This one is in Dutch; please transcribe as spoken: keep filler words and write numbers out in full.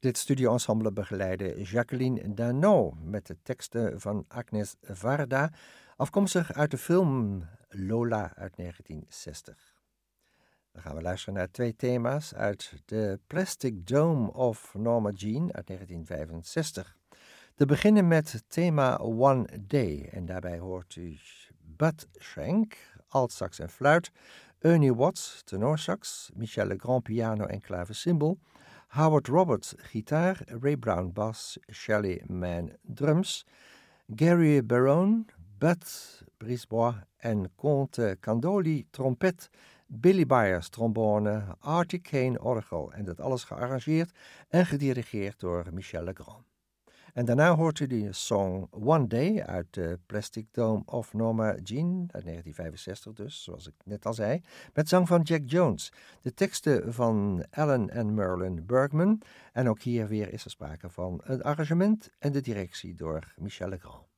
Dit studioensemble begeleidde Jacqueline Danon met de teksten van Agnes Varda, afkomstig uit de film Lola uit negentien zestig. Dan gaan we luisteren naar twee thema's uit The Plastic Dome of Norma Jean uit negentien vijfenzestig. Te beginnen met het thema One Day en daarbij hoort u Bud Shank, altsax en fluit, Ernie Watts, tenorsax, Michel Legrand, piano en klavecimbal, Howard Roberts, gitaar, Ray Brown, bas, Shelley Mann, drums, Gary Barone, Bud Brisbois en Conte Candoli, trompet, Billy Byers, trombone, Artie Kane, orgel en dat alles gearrangeerd en gedirigeerd door Michel Legrand. En daarna hoort u de song One Day uit de Plastic Dome of Norma Jean uit negentien vijfenzestig dus, zoals ik net al zei, met zang van Jack Jones. De teksten van Alan en Merlin Bergman en ook hier weer is er sprake van het arrangement en de directie door Michel Legrand.